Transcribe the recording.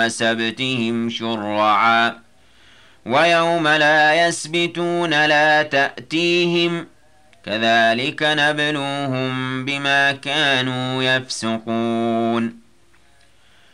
سبتهم شرعا ويوم لا يسبتون لا تأتيهم كذلك نبلوهم بما كانوا يفسقون